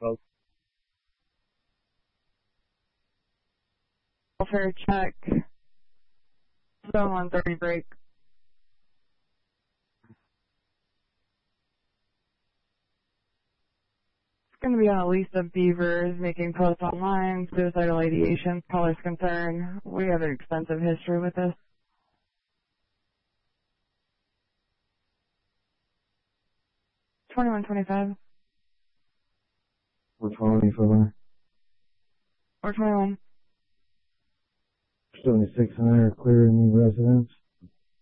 folks. Welfare check. Zone 130 break. It's going to be on a Lisa Beavers making posts online, suicidal ideation, caller's concern. We have an extensive history with this. 2125. 424. 421. 7600, clear new residents.